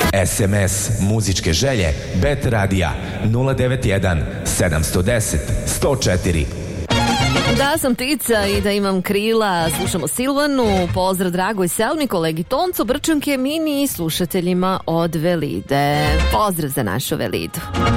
SMS muzičke želje Bet Radija 091 710 104. Da sam ptica i da imam krila, slušamo Silvanu, pozdrav dragoj Selmi, kolegi Toncu, Brčanke, Mini i slušateljima od Velide. Pozdrav za našu Velidu.